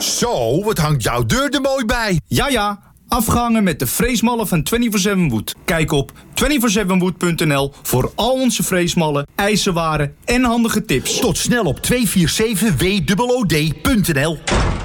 Zo, wat hangt jouw deur er mooi bij. Ja, afgehangen met de freesmallen van 24/7 Wood. Kijk op 247wood.nl voor al onze freesmallen, ijzerwaren en handige tips. Tot snel op 247wod.nl.